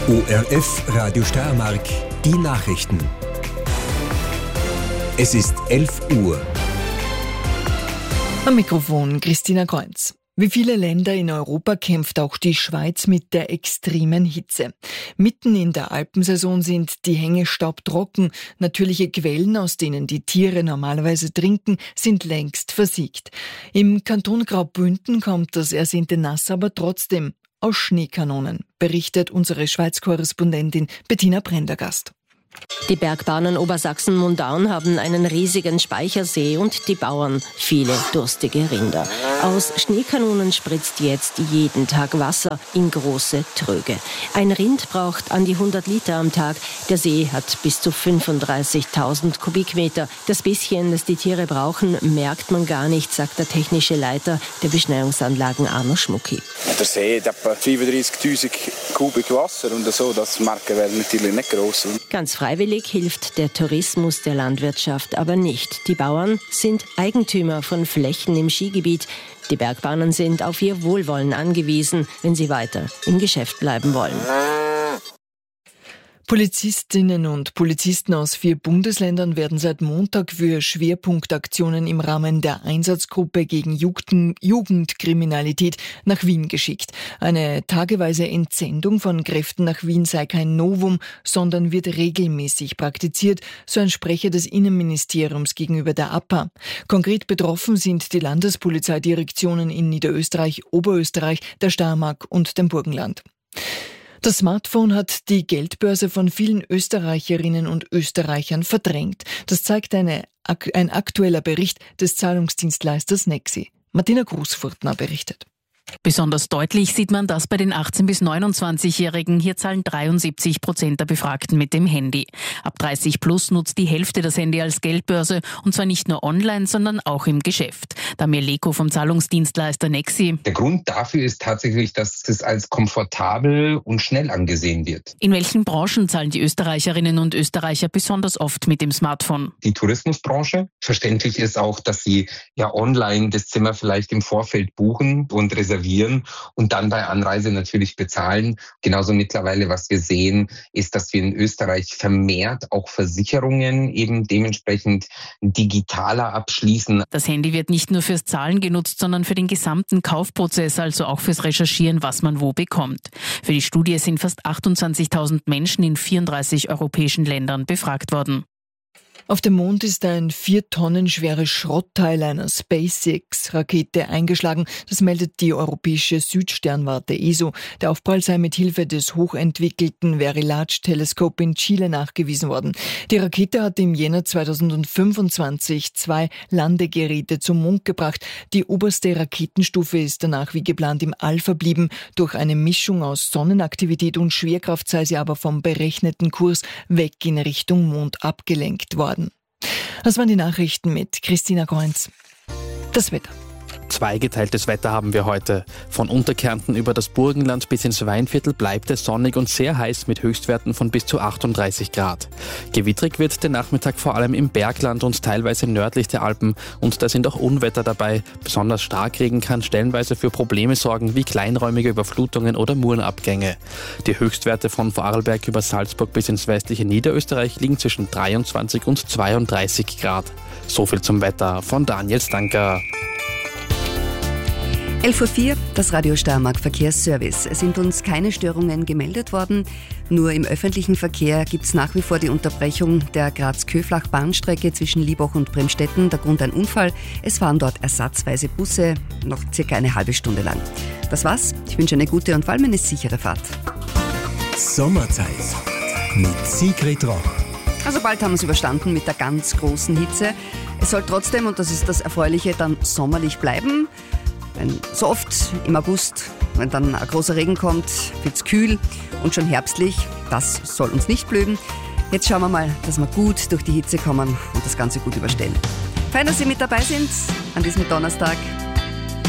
ORF Radio Steiermark, die Nachrichten. Es ist 11 Uhr. Am Mikrofon Christina Kreuz. Wie viele Länder in Europa kämpft auch die Schweiz mit der extremen Hitze. Mitten in der Alpensaison sind die Hänge staubtrocken. Natürliche Quellen, aus denen die Tiere normalerweise trinken, sind längst versiegt. Im Kanton Graubünden kommt das ersehnte Nass aber trotzdem aus Schneekanonen, berichtet unsere Schweiz-Korrespondentin Bettina Prendergast. Die Bergbahnen Obersachsen-Mundaun haben einen riesigen Speichersee und die Bauern viele durstige Rinder. Aus Schneekanonen spritzt jetzt jeden Tag Wasser in große Tröge. Ein Rind braucht an die 100 Liter am Tag. Der See hat bis zu 35.000 Kubikmeter. Das bisschen, das die Tiere brauchen, merkt man gar nicht, sagt der technische Leiter der Beschneiungsanlagen Arno Schmucki. Der See hat etwa 35.000 Kubik Wasser und so, das merken wir natürlich nicht gross. Ganz freiwillig hilft der Tourismus der Landwirtschaft aber nicht. Die Bauern sind Eigentümer von Flächen im Skigebiet. Die Bergbahnen sind auf ihr Wohlwollen angewiesen, wenn sie weiter im Geschäft bleiben wollen. Polizistinnen und Polizisten aus 4 Bundesländern werden seit Montag für Schwerpunktaktionen im Rahmen der Einsatzgruppe gegen Jugendkriminalität nach Wien geschickt. Eine tageweise Entsendung von Kräften nach Wien sei kein Novum, sondern wird regelmäßig praktiziert, so ein Sprecher des Innenministeriums gegenüber der APA. Konkret betroffen sind die Landespolizeidirektionen in Niederösterreich, Oberösterreich, der Steiermark und dem Burgenland. Das Smartphone hat die Geldbörse von vielen Österreicherinnen und Österreichern verdrängt. Das zeigt ein aktueller Bericht des Zahlungsdienstleisters Nexi. Martina Großfurtner berichtet. Besonders deutlich sieht man das bei den 18- bis 29-Jährigen. Hier zahlen 73% der Befragten mit dem Handy. Ab 30 plus nutzt die Hälfte das Handy als Geldbörse und zwar nicht nur online, sondern auch im Geschäft. Damir Leko vom Zahlungsdienstleister Nexi. Der Grund dafür ist tatsächlich, dass es als komfortabel und schnell angesehen wird. In welchen Branchen zahlen die Österreicherinnen und Österreicher besonders oft mit dem Smartphone? Die Tourismusbranche. Verständlich ist auch, dass sie online das Zimmer vielleicht im Vorfeld buchen und reservieren und dann bei Anreise natürlich bezahlen. Genauso mittlerweile, was wir sehen, ist, dass wir in Österreich vermehrt auch Versicherungen eben dementsprechend digitaler abschließen. Das Handy wird nicht nur fürs Zahlen genutzt, sondern für den gesamten Kaufprozess, also auch fürs Recherchieren, was man wo bekommt. Für die Studie sind fast 28.000 Menschen in 34 europäischen Ländern befragt worden. Auf dem Mond ist ein 4 Tonnen schweres Schrottteil einer SpaceX-Rakete eingeschlagen. Das meldet die europäische Südsternwarte ESO. Der Aufprall sei mit Hilfe des hochentwickelten Very Large Telescope in Chile nachgewiesen worden. Die Rakete hat im Jänner 2025 2 Landegeräte zum Mond gebracht. Die oberste Raketenstufe ist danach wie geplant im All verblieben. Durch eine Mischung aus Sonnenaktivität und Schwerkraft sei sie aber vom berechneten Kurs weg in Richtung Mond abgelenkt worden. Das waren die Nachrichten mit Christina Kreuz. Das Wetter. Zweigeteiltes Wetter haben wir heute. Von Unterkärnten über das Burgenland bis ins Weinviertel bleibt es sonnig und sehr heiß mit Höchstwerten von bis zu 38 Grad. Gewittrig wird der Nachmittag vor allem im Bergland und teilweise nördlich der Alpen und da sind auch Unwetter dabei. Besonders Starkregen kann stellenweise für Probleme sorgen, wie kleinräumige Überflutungen oder Murenabgänge. Die Höchstwerte von Vorarlberg über Salzburg bis ins westliche Niederösterreich liegen zwischen 23 und 32 Grad. So viel zum Wetter von Daniel Stanker. 11.04 Uhr, das Radio Steiermark Verkehrsservice. Es sind uns keine Störungen gemeldet worden. Nur im öffentlichen Verkehr gibt es nach wie vor die Unterbrechung der Graz-Köflach-Bahnstrecke zwischen Liebach und Bremstetten. Der Grund ein Unfall. Es fahren dort ersatzweise Busse, noch circa eine halbe Stunde lang. Das war's. Ich wünsche eine gute und vor allem eine sichere Fahrt. Sommerzeit mit Sigrid Roch. Also bald haben wir es überstanden mit der ganz großen Hitze. Es soll trotzdem, und das ist das Erfreuliche, dann sommerlich bleiben. Denn so oft im August, wenn dann ein großer Regen kommt, wird es kühl und schon herbstlich. Das soll uns nicht blühen. Jetzt schauen wir mal, dass wir gut durch die Hitze kommen und das Ganze gut überstehen. Fein, dass Sie mit dabei sind an diesem Donnerstag.